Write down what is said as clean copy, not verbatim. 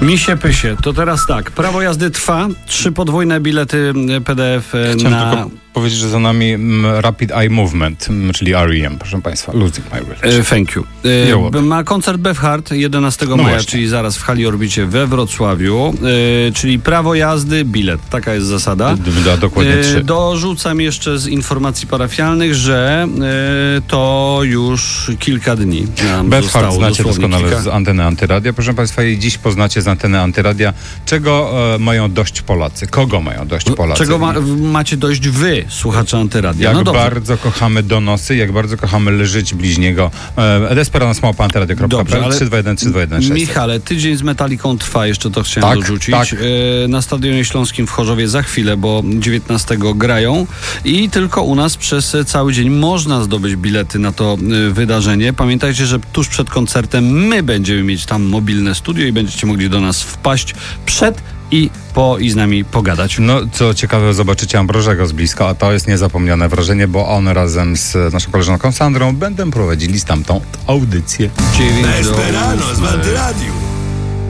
Misie pysie, to teraz tak, prawo jazdy trwa, 3 podwójne bilety PDF Chciałem tylko powiedzieć, że za nami Rapid Eye Movement, czyli REM, proszę Państwa, Losing My Religion. Thank you. Ma koncert Befhard 11 maja, właśnie. czyli zaraz w hali Orbicie we Wrocławiu, czyli prawo jazdy, bilet, taka jest zasada. Dokładnie 3. Dorzucam jeszcze z informacji parafialnych, że to już kilka dni nam Befhard zostało, znacie doskonale z anteny Antyradia, proszę Państwa, i dziś poznacie z anteny Antyradia, czego mają dość Polacy, kogo mają dość Polacy. Czego macie dość wy, słuchacze Antyradia. Jak bardzo kochamy donosy, jak bardzo kochamy leżeć bliźniego. Desperans@antyradio.pl 321 Michale, tydzień z Metaliką trwa, jeszcze to chciałem dorzucić. Tak. Na Stadionie Śląskim w Chorzowie za chwilę, bo 19 grają i tylko u nas przez cały dzień można zdobyć bilety na to wydarzenie. Pamiętajcie, że tuż przed koncertem my będziemy mieć tam mobilne studio i będziecie mogli do nas wpaść przed i z nami pogadać. No, co ciekawe, zobaczycie Ambrożego z bliska, a to jest niezapomniane wrażenie, bo on razem z naszą koleżanką Sandrą będą prowadzili stamtąd audycję. Desperano z Antyradiu.